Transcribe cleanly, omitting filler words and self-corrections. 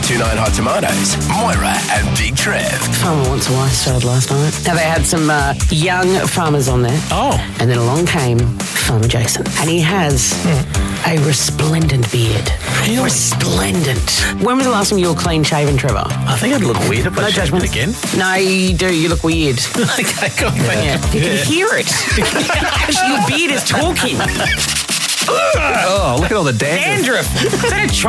92.9 Hot Tomatoes, Moira and Big Trev. Farmer Wants a Wife started last night. Now, they had some young farmers on there. Oh. And then along came Farmer Jason. And he has a resplendent beard. Really? Resplendent. When was the last time you were clean-shaven, Trevor? I think I'd look weird if I shaved it again. No, you do. You look weird. Okay, go on. Yeah. You can hear it. Actually, your beard is talking. Oh, look at all the dandruff. Dandruff. Is that a